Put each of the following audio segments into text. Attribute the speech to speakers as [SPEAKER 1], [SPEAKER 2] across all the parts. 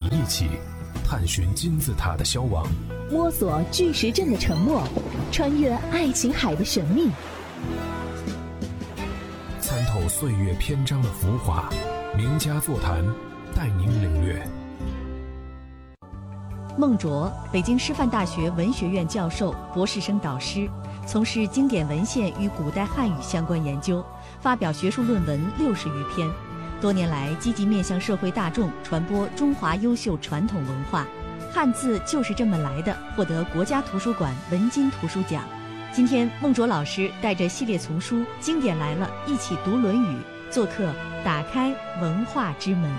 [SPEAKER 1] 一起探寻金字塔的消亡，
[SPEAKER 2] 摸索巨石阵的沉默，穿越爱琴海的神秘，
[SPEAKER 1] 参透岁月篇章的浮华。名家座谈，带您领略。
[SPEAKER 2] 孟卓，北京师范大学文学院教授、博士生导师，从事经典文献与古代汉语相关研究，发表学术论文60余篇。多年来，积极面向社会大众传播中华优秀传统文化。汉字就是这么来的，获得国家图书馆文津图书奖。今天，孟卓老师带着系列丛书《经典来了》，一起读《论语》，做客打开文化之门。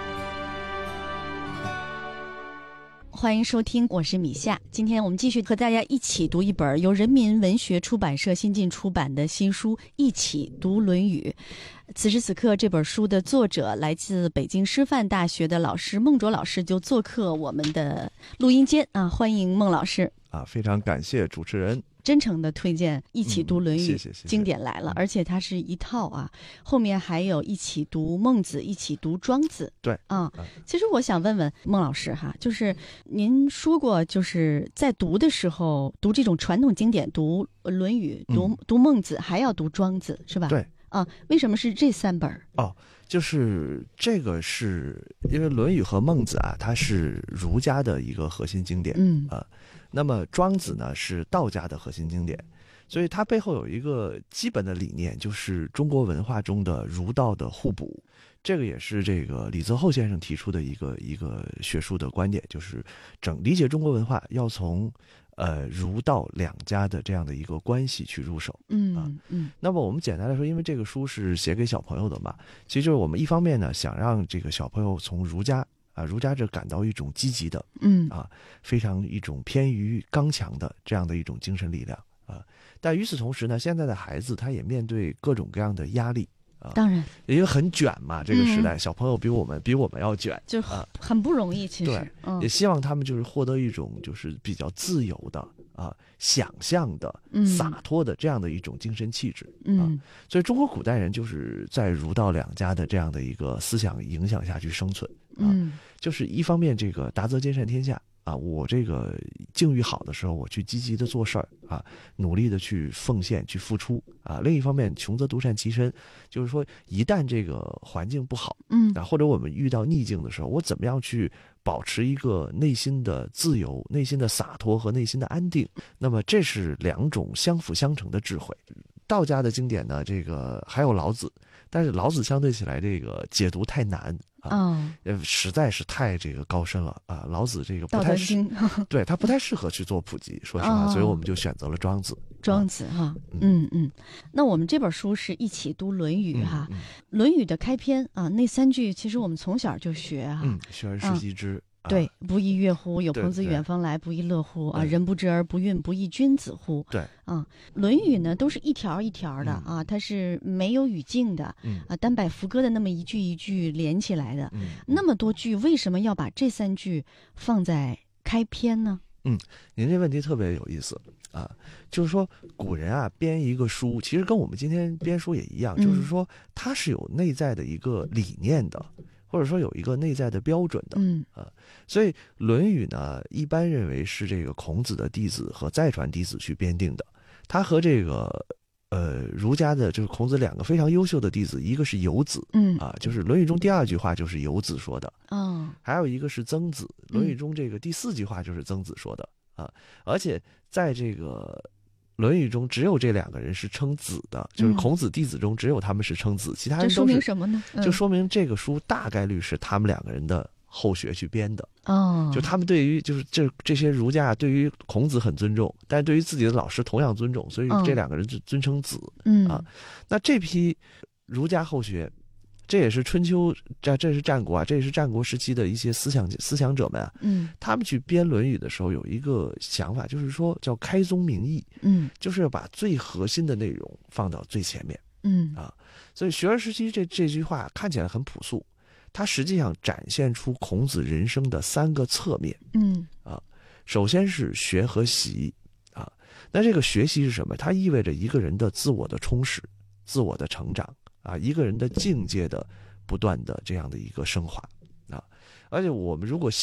[SPEAKER 2] 欢迎收听，我是米夏。今天我们继续和大家一起读一本由人民文学出版社新晋出版的新书《一起读论语》。此时此刻，这本书的作者来自北京师范大学的老师孟卓老师就做客我们的录音间啊，欢迎孟老师
[SPEAKER 3] 啊！非常感谢主持人。
[SPEAKER 2] 真诚的推荐一起读论语，
[SPEAKER 3] 谢谢。
[SPEAKER 2] 经典来了，而且它是一套啊，后面还有一起读孟子，一起读庄子。
[SPEAKER 3] 对啊，
[SPEAKER 2] 其实我想问问孟老师哈，就是您说过，就是在读的时候，读这种传统经典，读论语，读孟子，还要读庄子，是吧？
[SPEAKER 3] 对
[SPEAKER 2] 啊，为什么是这3本？
[SPEAKER 3] 就是这个是因为《论语》和孟子啊，它是儒家的一个核心经典，那么庄子呢是道家的核心经典，所以它背后有一个基本的理念，就是中国文化中的儒道的互补。这个也是这个李泽厚先生提出的一个学术的观点，就是理解中国文化要从儒道两家的这样的一个关系去入手。那么我们简单来说，因为这个书是写给小朋友的嘛，其实就是我们一方面呢想让这个小朋友从儒家这感到一种积极的非常一种偏于刚强的这样的一种精神力量但与此同时呢，现在的孩子他也面对各种各样的压力
[SPEAKER 2] 当然
[SPEAKER 3] 因为很卷嘛，这个时代小朋友比我们要卷，
[SPEAKER 2] 就很不容易。其实
[SPEAKER 3] 对，也希望他们就是获得一种就是比较自由的想象的洒脱的这样的一种精神气质所以中国古代人就是在儒道两家的这样的一个思想影响下去生存就是一方面这个达则兼善天下我这个境遇好的时候，我去积极的做事儿努力的去奉献、去付出另一方面，穷则独善其身，就是说，一旦这个环境不好，或者我们遇到逆境的时候，我怎么样去保持一个内心的自由、内心的洒脱和内心的安定？那么，这是2种相辅相成的智慧。道家的经典呢，这个还有老子，但是老子相对起来，这个解读太难实在是太这个高深了老子这个不太对他不太适合去做普及，说实话，所以我们就选择了庄子。
[SPEAKER 2] 庄子那我们这本书是一起读《论语》哈，《论语》的开篇那3句，其实我们从小就学
[SPEAKER 3] 学而时习之。
[SPEAKER 2] 对，不亦乐乎？有朋自远方来，不亦乐乎？人不知而不愠，不亦君子乎？
[SPEAKER 3] 对
[SPEAKER 2] 《论语》呢都是一条一条的它是没有语境的单摆副歌的那么一句一句连起来的那么多句，为什么要把这3句放在开篇呢？
[SPEAKER 3] 您这问题特别有意思就是说古人编一个书，其实跟我们今天编书也一样，就是说它是有内在的一个理念的。或者说有一个内在的标准的所以《论语》呢一般认为是这个孔子的弟子和再传弟子去编定的，他和这个儒家的就是孔子2个非常优秀的弟子，一个是游子就是《论语》中第2句话就是游子说的还有一个是曾子，《论语》中这个第4句话就是曾子说的而且在这个《论语》中只有这2个人是称子的，就是孔子弟子中只有他们是称子，其他人都是。这说
[SPEAKER 2] 明什么呢？
[SPEAKER 3] 就说明这个书大概率是他们2个人的后学去编的就他们对于就是这些儒家对于孔子很尊重，但是对于自己的老师同样尊重，所以这2个人就尊称子那这批儒家后学。这也是春秋，这是战国这也是战国时期的一些思想者们他们去编《论语》的时候有一个想法，就是说叫开宗明义就是要把最核心的内容放到最前面所以学而时习这句话看起来很朴素，它实际上展现出孔子人生的3个侧面首先是学和习那这个学习是什么？它意味着一个人的自我的充实、自我的成长一个人的境界的不断的这样的一个升华而且我们如果